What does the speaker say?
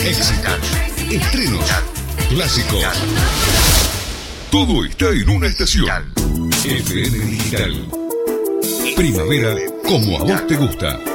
éxitos, estrenos, clásicos. Todo está en una estación. FM Digital. Primavera como a vos te gusta.